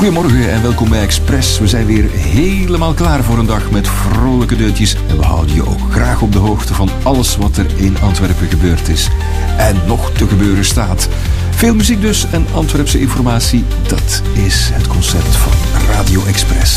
Goedemorgen en welkom bij Express. We zijn weer helemaal klaar voor een dag met vrolijke deuntjes. En we houden je ook graag op de hoogte van alles wat er in Antwerpen gebeurd is. En nog te gebeuren staat. Veel muziek dus en Antwerpse informatie. Dat is het concept van Radio Express.